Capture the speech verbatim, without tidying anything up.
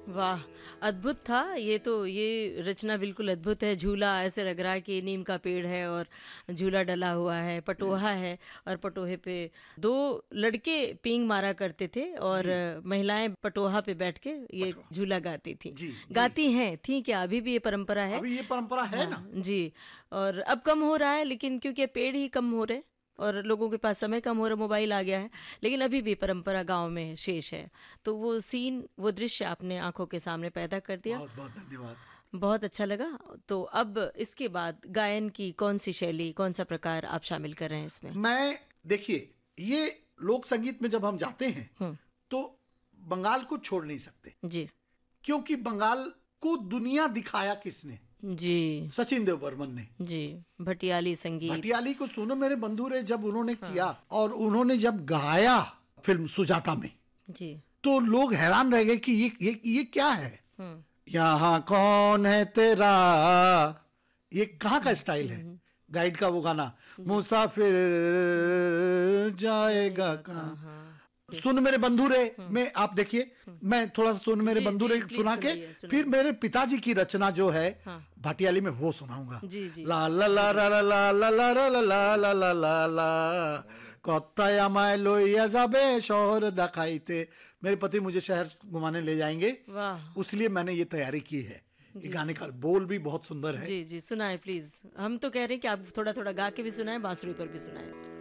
वाह, अद्भुत था ये तो। ये रचना बिल्कुल अद्भुत है। झूला ऐसे लग रहा है कि नीम का पेड़ है और झूला डला हुआ है, पटोहा है और पटोहे पे दो लड़के पींग मारा करते थे और जी महिलाएं पटोहा पे बैठ के ये पटवा झूला गाती थी। जी जी। गाती हैं, थी क्या, अभी भी ये परंपरा है। अभी ये परंपरा है हाँ ना। जी। और अब कम हो रहा है, लेकिन क्योंकि अब पेड़ ही कम हो रहे और लोगों के पास समय कम हो रहा, मोबाइल आ गया है, लेकिन अभी भी परंपरा गांव में शेष है। तो वो सीन, वो दृश्य आपने आंखों के सामने पैदा कर दिया। बहुत बहुत धन्यवाद। बहुत अच्छा लगा। तो अब इसके बाद गायन की कौन सी शैली, कौन सा प्रकार आप शामिल कर रहे हैं इसमें? मैं देखिए, ये लोक संगीत में जब हम जाते हैं हम्म। तो बंगाल को छोड़ नहीं सकते, जी क्योंकि बंगाल को दुनिया दिखाया किसने? जी सचिन देव बर्मन ने। जी। भटियाली संगीत। भटियाली को सुनो मेरे बंधु रे, जब उन्होंने हाँ। किया और उन्होंने जब गाया फिल्म सुजाता में, जी। तो लोग हैरान रह गए कि ये ये ये क्या है। हम्म। यहाँ कौन है तेरा, ये कहाँ का स्टाइल है? गाइड का वो गाना, मुसाफिर जाएगा कहाँ। हाँ। सुन मेरे बंधु रे में आप देखिए, मैं थोड़ा सा सुन मेरे जी, बंधु जी, रे प्लीज सुना के सुनाइए, सुनाइए। फिर मेरे पिताजी की रचना जो है हाँ। भाटियाली में वो सुनाऊंगा। जी जी। ला ला ला ला ला ला ला ला ला ला ला ला ला ला ला कत्ताय আমায় লইয়া যাবে शहर দেখাইতে। मेरे पति मुझे शहर घुमाने ले जाएंगे, वाह। उसलिए मैंने ये तैयारी की है। ये गाने का बोल भी बहुत सुंदर है। जी जी, सुनाए प्लीज। हम तो कह रहे हैं कि आप थोड़ा थोड़ा गा के भी सुनाएं, बांसुरी पर भी सुनाएं।